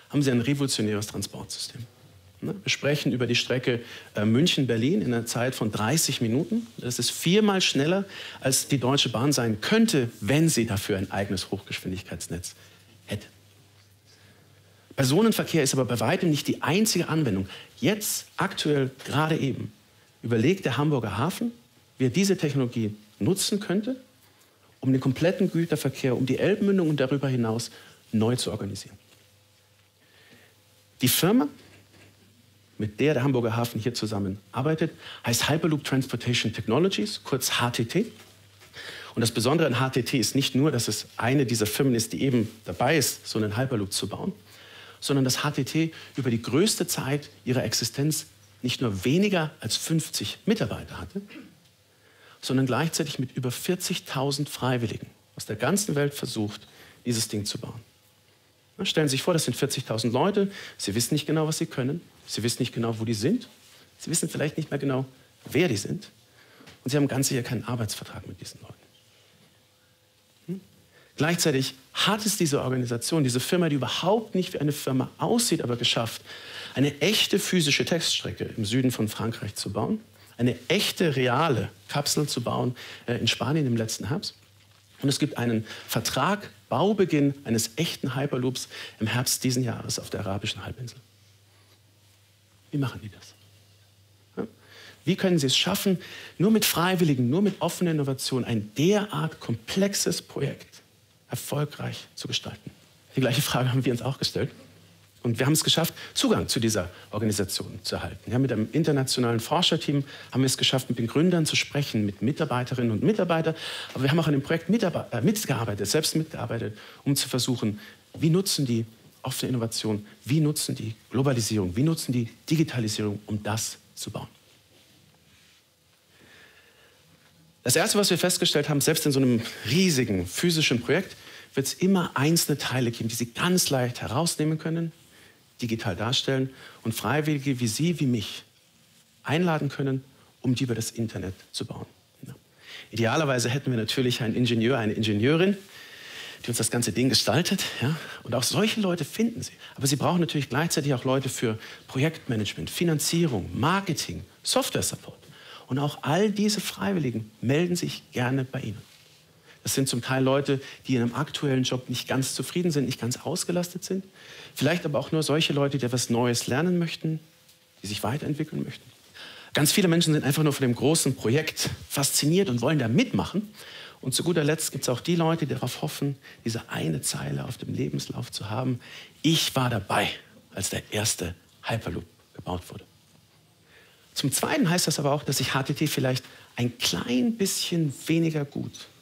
haben Sie ein revolutionäres Transportsystem. Wir sprechen über die Strecke München-Berlin in einer Zeit von 30 Minuten. Das ist 4-mal schneller, als die Deutsche Bahn sein könnte, wenn sie dafür ein eigenes Hochgeschwindigkeitsnetz hätte. Personenverkehr ist aber bei weitem nicht die einzige Anwendung. Jetzt, aktuell, gerade eben, überlegt der Hamburger Hafen, wie er diese Technologie nutzen könnte, um den kompletten Güterverkehr um die Elbmündung und darüber hinaus neu zu organisieren. Die Firma, mit der der Hamburger Hafen hier zusammenarbeitet, heißt Hyperloop Transportation Technologies, kurz HTT. Und das Besondere an HTT ist nicht nur, dass es eine dieser Firmen ist, die eben dabei ist, so einen Hyperloop zu bauen, sondern dass HTT über die größte Zeit ihrer Existenz nicht nur weniger als 50 Mitarbeiter hatte, sondern gleichzeitig mit über 40.000 Freiwilligen aus der ganzen Welt versucht, dieses Ding zu bauen. Stellen Sie sich vor, das sind 40.000 Leute, Sie wissen nicht genau, was sie können, Sie wissen nicht genau, wo die sind, Sie wissen vielleicht nicht mehr genau, wer die sind und Sie haben ganz sicher keinen Arbeitsvertrag mit diesen Leuten. Gleichzeitig hat es diese Organisation, diese Firma, die überhaupt nicht wie eine Firma aussieht, aber geschafft, eine echte physische Teststrecke im Süden von Frankreich zu bauen, eine echte, reale Kapsel zu bauen in Spanien im letzten Herbst. Und es gibt einen Vertrag, Baubeginn eines echten Hyperloops im Herbst diesen Jahres auf der arabischen Halbinsel. Wie machen die das? Ja? Wie können sie es schaffen, nur mit Freiwilligen, nur mit offener Innovation ein derart komplexes Projekt erfolgreich zu gestalten? Die gleiche Frage haben wir uns auch gestellt. Und wir haben es geschafft, Zugang zu dieser Organisation zu erhalten. Ja, mit einem internationalen Forscherteam haben wir es geschafft, mit den Gründern zu sprechen, mit Mitarbeiterinnen und Mitarbeitern. Aber wir haben auch an dem Projekt mitgearbeitet, selbst mitgearbeitet, um zu versuchen, wie nutzen die offene Innovation, wie nutzen die Globalisierung, wie nutzen die Digitalisierung, um das zu bauen. Das Erste, was wir festgestellt haben, selbst in so einem riesigen physischen Projekt, wird es immer einzelne Teile geben, die Sie ganz leicht herausnehmen können, digital darstellen und Freiwillige wie Sie, wie mich einladen können, um die über das Internet zu bauen. Ja. Idealerweise hätten wir natürlich einen Ingenieur, eine Ingenieurin, die uns das ganze Ding gestaltet. Ja. Und auch solche Leute finden Sie. Aber Sie brauchen natürlich gleichzeitig auch Leute für Projektmanagement, Finanzierung, Marketing, Software-Support. Und auch all diese Freiwilligen melden sich gerne bei Ihnen. Das sind zum Teil Leute, die in einem aktuellen Job nicht ganz zufrieden sind, nicht ganz ausgelastet sind. Vielleicht aber auch nur solche Leute, die etwas Neues lernen möchten, die sich weiterentwickeln möchten. Ganz viele Menschen sind einfach nur von dem großen Projekt fasziniert und wollen da mitmachen. Und zu guter Letzt gibt es auch die Leute, die darauf hoffen, diese eine Zeile auf dem Lebenslauf zu haben. Ich war dabei, als der erste Hyperloop gebaut wurde. Zum Zweiten heißt das aber auch, dass sich HTT vielleicht ein klein bisschen weniger gut